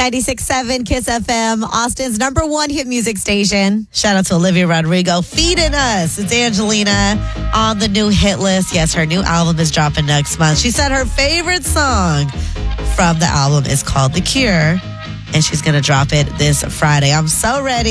96.7 Kiss FM, Austin's #1 hit music station. Shout out to Olivia Rodrigo feeding us. It's Angelina on the new hit list. Yes, her new album is dropping next month. She said her favorite song from the album is called The Cure, and she's going to drop it this Friday. I'm so ready.